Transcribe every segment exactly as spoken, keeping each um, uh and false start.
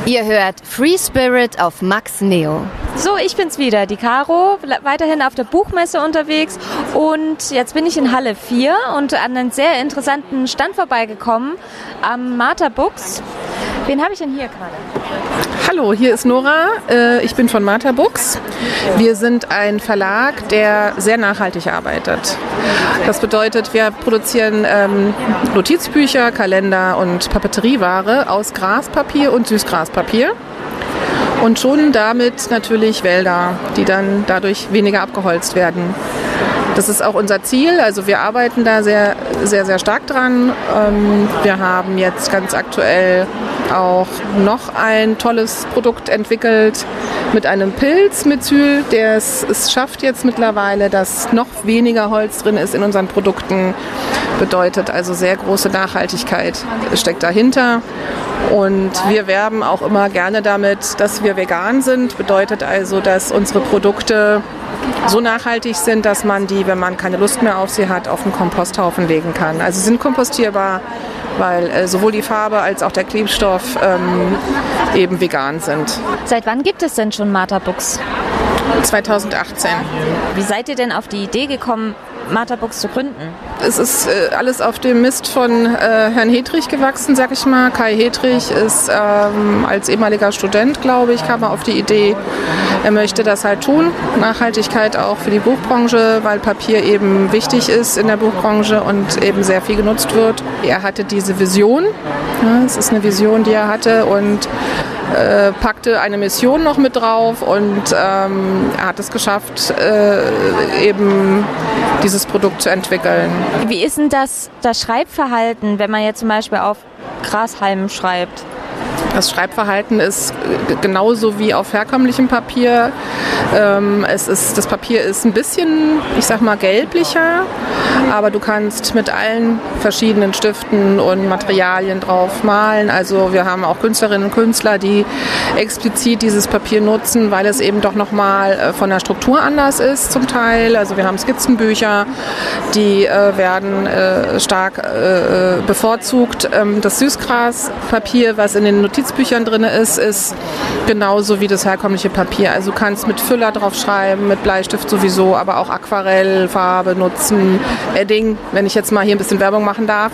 Ihr hört Free Spirit auf Max Neo. So, ich bin's wieder, die Caro, weiterhin auf der Buchmesse unterwegs und jetzt bin ich in Halle vier und an einem sehr interessanten Stand vorbeigekommen am Martha Books. Wen habe ich denn hier gerade? Hallo, hier ist Nora. Ich bin von Martha Books. Wir sind ein Verlag, der sehr nachhaltig arbeitet. Das bedeutet, wir produzieren ähm, Notizbücher, Kalender und Papeterieware aus Graspapier und Süßgraspapier. Und schon damit natürlich Wälder, die dann dadurch weniger abgeholzt werden. Das ist auch unser Ziel, also wir arbeiten da sehr, sehr, sehr stark dran. Wir haben jetzt ganz aktuell auch noch ein tolles Produkt entwickelt mit einem Pilzmethyl, der es, es schafft jetzt mittlerweile, dass noch weniger Holz drin ist in unseren Produkten. Bedeutet also sehr große Nachhaltigkeit steckt dahinter. Und wir werben auch immer gerne damit, dass wir vegan sind. Bedeutet also, dass unsere Produkte so nachhaltig sind, dass man die, wenn man keine Lust mehr auf sie hat, auf den Komposthaufen legen kann. Also sie sind kompostierbar, weil äh, sowohl die Farbe als auch der Klebstoff ähm, eben vegan sind. Seit wann gibt es denn schon Martha Books? zweitausendachtzehn. Wie seid ihr denn auf die Idee gekommen, Martha Books zu gründen? Es ist äh, alles auf dem Mist von äh, Herrn Hedrich gewachsen, sag ich mal. Kai Hedrich ist ähm, als ehemaliger Student, glaube ich, kam er auf die Idee, er möchte das halt tun. Nachhaltigkeit auch für die Buchbranche, weil Papier eben wichtig ist in der Buchbranche und eben sehr viel genutzt wird. Er hatte diese Vision, ja, es ist eine Vision, die er hatte und Äh, packte eine Mission noch mit drauf und ähm, er hat es geschafft, äh, eben dieses Produkt zu entwickeln. Wie ist denn das, das Schreibverhalten, wenn man jetzt zum Beispiel auf Grashalmen schreibt? Das Schreibverhalten ist genauso wie auf herkömmlichem Papier. Ähm, es ist, das Papier ist ein bisschen, ich sag mal, gelblicher, aber du kannst mit allen verschiedenen Stiften und Materialien drauf malen. Also wir haben auch Künstlerinnen und Künstler, die explizit dieses Papier nutzen, weil es eben doch nochmal von der Struktur anders ist zum Teil. Also wir haben Skizzenbücher, die äh, werden äh, stark äh, bevorzugt. Ähm, das Süßgraspapier, was in den Notizbüchern drin ist, ist genauso wie das herkömmliche Papier. Also du kannst mit Füller drauf schreiben, mit Bleistift sowieso, aber auch Aquarellfarbe nutzen, Edding, wenn ich jetzt mal hier ein bisschen Werbung machen darf.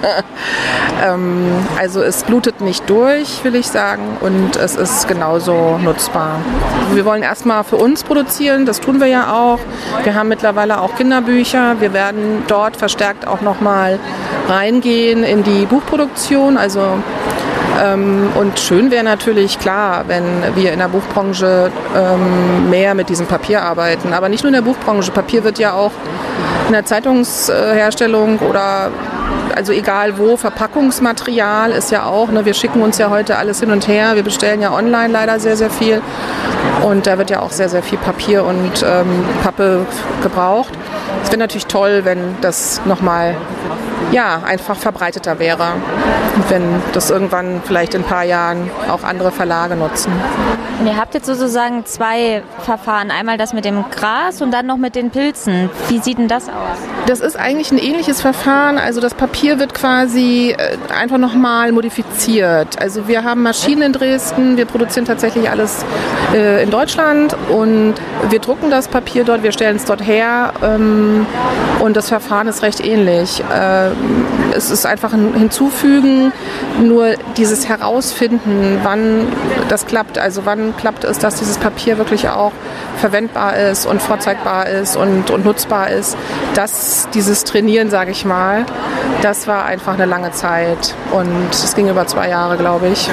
ähm, also es blutet nicht durch, will ich sagen, und es ist genauso nutzbar. Wir wollen erstmal für uns produzieren, das tun wir ja auch. Wir haben mittlerweile auch Kinderbücher. Wir werden dort verstärkt auch nochmal reingehen in die Buchproduktion, also Ähm, und schön wäre natürlich, klar, wenn wir in der Buchbranche ähm, mehr mit diesem Papier arbeiten. Aber nicht nur in der Buchbranche. Papier wird ja auch in der Zeitungsherstellung oder also egal wo, Verpackungsmaterial ist ja auch, ne, wir schicken uns ja heute alles hin und her. Wir bestellen ja online leider sehr, sehr viel. Und da wird ja auch sehr, sehr viel Papier und ähm, Pappe gebraucht. Es wäre natürlich toll, wenn das nochmal ja, einfach verbreiteter wäre. Und wenn das irgendwann vielleicht in ein paar Jahren auch andere Verlage nutzen. Und ihr habt jetzt sozusagen zwei Verfahren. Einmal das mit dem Gras und dann noch mit den Pilzen. Wie sieht denn das aus? Das ist eigentlich ein ähnliches Verfahren. Also das Papier wird quasi einfach nochmal modifiziert. Also wir haben Maschinen in Dresden. Wir produzieren tatsächlich alles äh, in Deutschland. Und wir drucken das Papier dort. Wir stellen es dort her. Ähm, und das Verfahren ist recht ähnlich. Äh, es ist einfach ein Hinzufügen. Nur dieses Herausfinden, wann das klappt. Also wann klappt es, dass dieses Papier wirklich auch verwendbar ist und vorzeigbar ist und, und nutzbar ist. Das, dieses Trainieren, sage ich mal, das war einfach eine lange Zeit und es ging über zwei Jahre, glaube ich.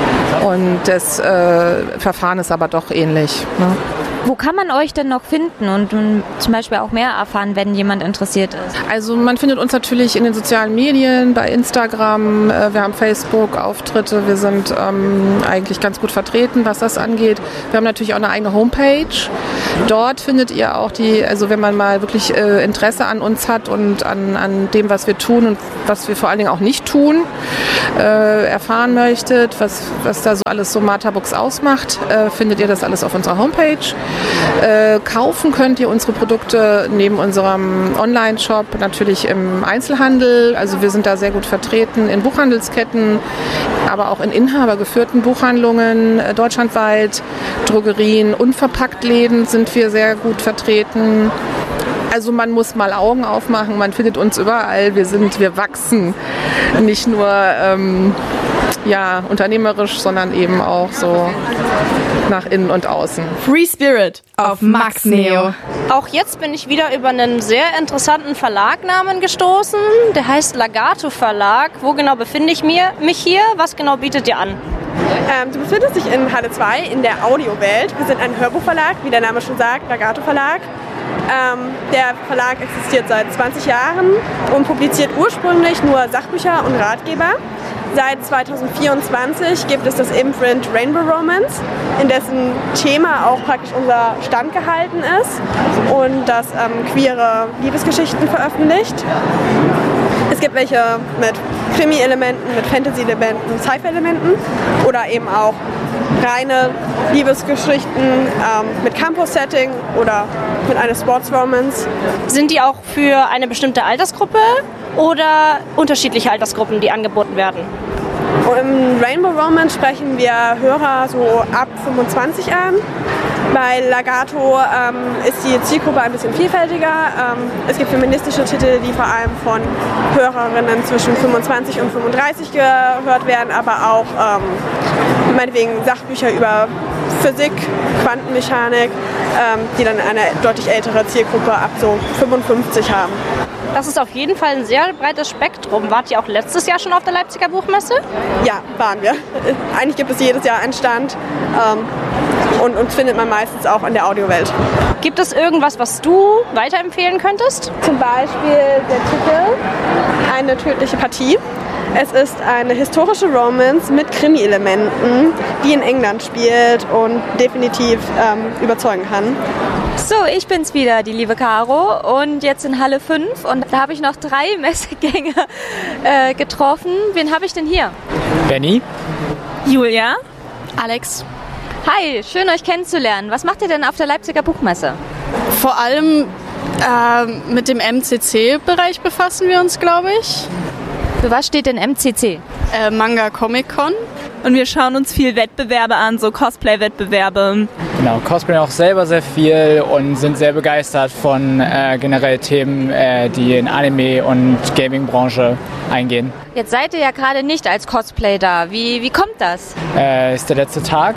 Und das äh, Verfahren ist aber doch ähnlich. Ne? Wo kann man euch denn noch finden und um, zum Beispiel auch mehr erfahren, wenn jemand interessiert ist? Also man findet uns natürlich in den sozialen Medien, bei Instagram, äh, wir haben Facebook-Auftritte, wir sind ähm, eigentlich ganz gut vertreten, was das angeht. Wir haben natürlich auch eine eigene Homepage. Dort findet ihr auch die, also wenn man mal wirklich äh, Interesse an uns hat und an, an dem, was wir tun und was wir vor allen Dingen auch nicht tun, äh, erfahren möchtet, was, was da so alles so Martha Books ausmacht, äh, findet ihr das alles auf unserer Homepage. Äh, kaufen könnt ihr unsere Produkte neben unserem Online-Shop natürlich im Einzelhandel. Also wir sind da sehr gut vertreten in Buchhandelsketten, aber auch in inhabergeführten Buchhandlungen äh, deutschlandweit, Drogerien, Unverpacktläden sind wir sehr gut vertreten. Also man muss mal Augen aufmachen, man findet uns überall. Wir sind, wir wachsen nicht nur ähm, ja, unternehmerisch, sondern eben auch so nach innen und außen. Free Spirit auf Max Neo. Auch jetzt bin ich wieder über einen sehr interessanten Verlagnamen gestoßen. Der heißt Lagato Verlag. Wo genau befinde ich mich hier? Was genau bietet ihr an? Ähm, du befindest dich in Halle zwei in der Audiowelt. Wir sind ein Hörbuchverlag, wie der Name schon sagt, Lagato Verlag. Ähm, der Verlag existiert seit zwanzig Jahren und publiziert ursprünglich nur Sachbücher und Ratgeber. Seit zweitausendvierundzwanzig gibt es das Imprint Rainbow Romance, in dessen Thema auch praktisch unser Stand gehalten ist und das ähm, queere Liebesgeschichten veröffentlicht. Es gibt welche mit Krimi-Elementen, mit Fantasy-Elementen, Sci-Fi-Elementen oder eben auch reine Liebesgeschichten ähm, mit Campus-Setting oder mit einer Sports-Romance. Sind die auch für eine bestimmte Altersgruppe oder unterschiedliche Altersgruppen, die angeboten werden? Im Rainbow Romance sprechen wir Hörer so ab fünfundzwanzig an. Bei Lagato ähm, ist die Zielgruppe ein bisschen vielfältiger. Ähm, es gibt feministische Titel, die vor allem von Hörerinnen zwischen fünfundzwanzig und fünfunddreißig gehört werden, aber auch ähm, meinetwegen Sachbücher über Physik, Quantenmechanik, ähm, die dann eine deutlich ältere Zielgruppe ab so fünfundfünfzig haben. Das ist auf jeden Fall ein sehr breites Spektrum. Wart ihr auch letztes Jahr schon auf der Leipziger Buchmesse? Ja, waren wir. Eigentlich gibt es jedes Jahr einen Stand ähm, und uns findet man meistens auch in der Audiowelt. Gibt es irgendwas, was du weiterempfehlen könntest? Zum Beispiel der Titel Eine tödliche Partie. Es ist eine historische Romance mit Krimi-Elementen, die in England spielt und definitiv ähm, überzeugen kann. So, ich bin's wieder, die liebe Caro, und jetzt in Halle fünf und da habe ich noch drei Messegänger äh, getroffen. Wen habe ich denn hier? Benny. Julia. Alex. Hi, schön euch kennenzulernen. Was macht ihr denn auf der Leipziger Buchmesse? Vor allem äh, mit dem M C C-Bereich befassen wir uns, glaube ich. Für was steht denn M C C? Äh, Manga Comic Con. Und wir schauen uns viel Wettbewerbe an, so Cosplay-Wettbewerbe. Genau, cosplayen auch selber sehr viel und sind sehr begeistert von äh, generell Themen, äh, die in Anime- und Gaming-Branche eingehen. Jetzt seid ihr ja gerade nicht als Cosplay da. Wie, wie kommt das? Äh, ist der letzte Tag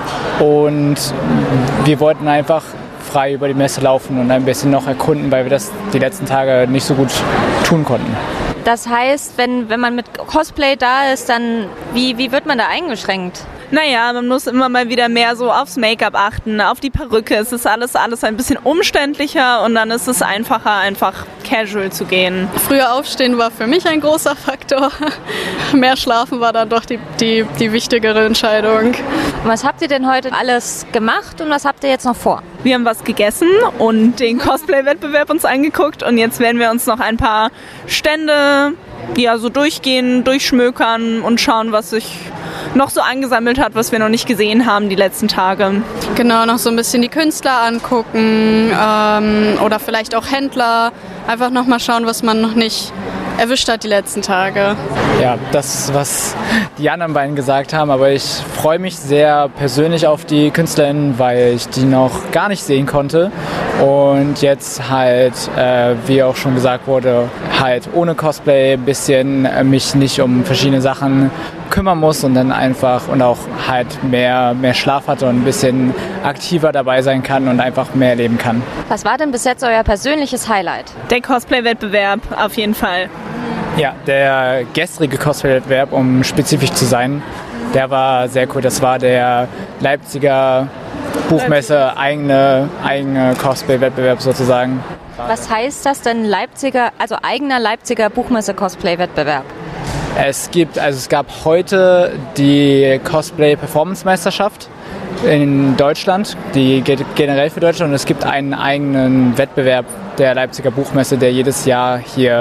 und wir wollten einfach frei über die Messe laufen und ein bisschen noch erkunden, weil wir das die letzten Tage nicht so gut tun konnten. Das heißt, wenn, wenn man mit Cosplay da ist, dann wie, wie wird man da eingeschränkt? Naja, man muss immer mal wieder mehr so aufs Make-up achten, auf die Perücke. Es ist alles, alles ein bisschen umständlicher und dann ist es einfacher, einfach casual zu gehen. Früher aufstehen war für mich ein großer Faktor. Mehr schlafen war dann doch die, die, die wichtigere Entscheidung. Und was habt ihr denn heute alles gemacht und was habt ihr jetzt noch vor? Wir haben was gegessen und den Cosplay-Wettbewerb uns angeguckt und jetzt werden wir uns noch ein paar Stände ja, so durchgehen, durchschmökern und schauen, was sich noch so angesammelt hat, was wir noch nicht gesehen haben die letzten Tage. Genau, noch so ein bisschen die Künstler angucken ähm, oder vielleicht auch Händler. Einfach noch mal schauen, was man noch nicht erwischt hat die letzten Tage. Ja, das, was die anderen beiden gesagt haben, aber ich freue mich sehr persönlich auf die KünstlerInnen, weil ich die noch gar nicht sehen konnte und jetzt halt, äh, wie auch schon gesagt wurde, halt ohne Cosplay ein bisschen äh, mich nicht um verschiedene Sachen kümmern muss und dann einfach und auch halt mehr, mehr Schlaf hatte und ein bisschen aktiver dabei sein kann und einfach mehr erleben kann. Was war denn bis jetzt euer persönliches Highlight? Der Cosplay-Wettbewerb auf jeden Fall. Ja, der gestrige Cosplay-Wettbewerb, um spezifisch zu sein, der war sehr cool. Das war der Leipziger Buchmesse eigene, eigene Cosplay-Wettbewerb sozusagen. Was heißt das denn Leipziger, also eigener Leipziger Buchmesse-Cosplay-Wettbewerb? Es gibt, also es gab heute die Cosplay-Performance-Meisterschaft in Deutschland, die geht generell für Deutschland und es gibt einen eigenen Wettbewerb der Leipziger Buchmesse, der jedes Jahr hier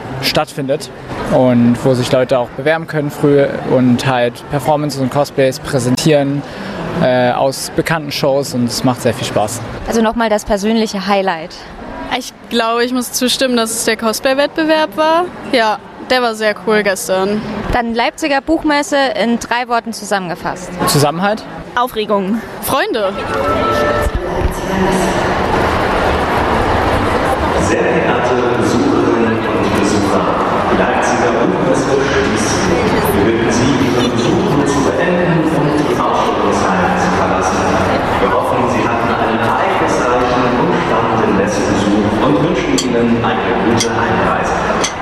stattfindet und wo sich Leute auch bewerben können früh und halt Performances und Cosplays präsentieren äh, aus bekannten Shows und es macht sehr viel Spaß. Also nochmal das persönliche Highlight. Ich glaube, ich muss zustimmen, dass es der Cosplay-Wettbewerb war. Ja, der war sehr cool gestern. Dann Leipziger Buchmesse in drei Worten zusammengefasst. Zusammenhalt? Aufregung. Freunde.